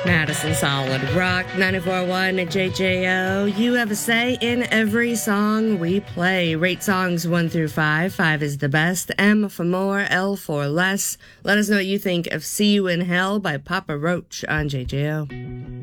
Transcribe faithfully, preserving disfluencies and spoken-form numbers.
Madison Solid Rock ninety-four point one at J J O. You have a say in every song we play. Rate songs one through five. Five is the best. M for more, L for less. Let us know what you think of See You in Hell by Papa Roach on J J O.